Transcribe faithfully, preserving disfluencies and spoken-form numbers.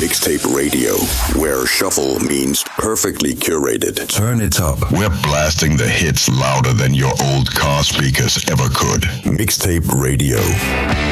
Mixtape Radio, where shuffle means perfectly curated. Turn it up. We're blasting the hits louder than your old car speakers ever could. Mixtape Radio.